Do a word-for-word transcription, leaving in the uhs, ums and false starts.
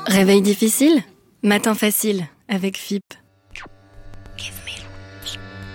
Réveil difficile? Matin facile avec F I P.